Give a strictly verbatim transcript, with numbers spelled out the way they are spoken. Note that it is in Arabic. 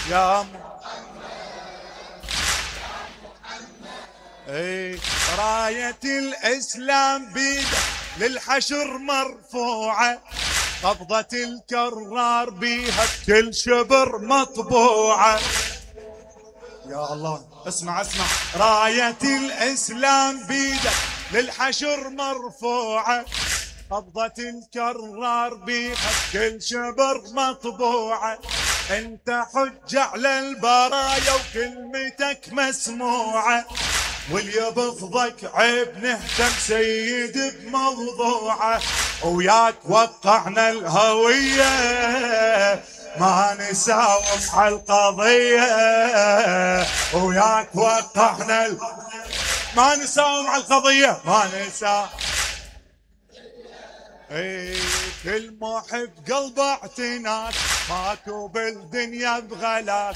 يا اي راية الاسلام بيده للحشر مرفوعة، قبضة الكرار بيها بكل شبر مطبوعة. يا الله اسمع اسمع، راية الاسلام بيدك للحشر مرفوعة، قبضة الكرار بيها بكل شبر مطبوعة. انت حج على البرايا وكلمتك مسموعة، واللي بفضك عيب نهتم سيد بموضوعه. وياك وقعنا الهوية ما نساوم على القضية، وياك وقعنا ال... ما نساوم على القضية ما نساوم. اي كل محب قلبه اعتناك، ماكو بالدنيا بغلاك.